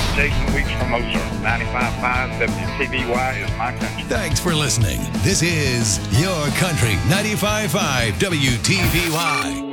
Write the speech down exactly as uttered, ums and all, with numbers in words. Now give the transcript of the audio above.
Jason Weeks from Ozark. ninety-five point five W T V Y is my country. Thanks for listening. This is Your Country ninety-five point five W T V Y.